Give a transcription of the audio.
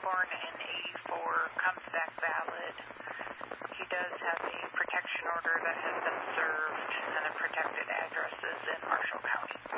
born in '84, comes back valid. He does have a